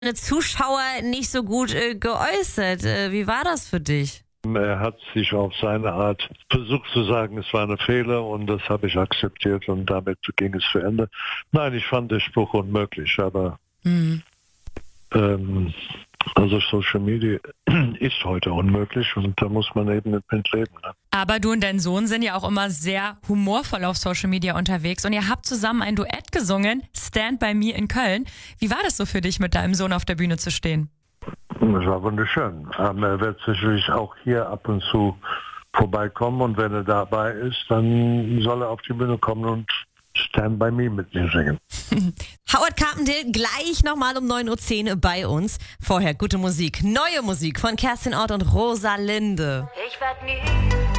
Zuschauer nicht so gut geäußert. Wie war das für dich? Er hat sich auf seine Art versucht zu sagen, es war ein Fehler und das habe ich akzeptiert und damit ging es zu Ende. Nein, ich fand den Spruch unmöglich, aber also Social Media ist heute unmöglich und da muss man eben mit leben. Ne? Aber du und dein Sohn sind ja auch immer sehr humorvoll auf Social Media unterwegs und ihr habt zusammen ein Duett gesungen, Stand By Me in Köln. Wie war das so für dich, mit deinem Sohn auf der Bühne zu stehen? Das war wunderschön. Er wird sicherlich auch hier ab und zu vorbeikommen und wenn er dabei ist, dann soll er auf die Bühne kommen und Stand By Me mit mir singen. Howard Carpendale gleich nochmal um 9.10 Uhr bei uns. Vorher gute Musik, neue Musik von Kerstin Ott und Rosalinde. Ich werd nie